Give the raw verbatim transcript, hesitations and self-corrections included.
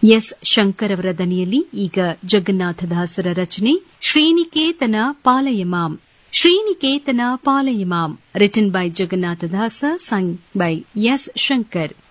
S Shankar ಅವರ ದನಿಯಲ್ಲಿ ಈಗ ಜಗನ್ನಾಥದಾಸರ ರಚನೆ ಶ್ರೀನಿಕೇತನ ಪಾಲಯಮಾಂ. ಶ್ರೀನಿಕೇತನ ಪಾಲಯಮಾಂ, written by Jagannatha Dasa, sung by S Shankar.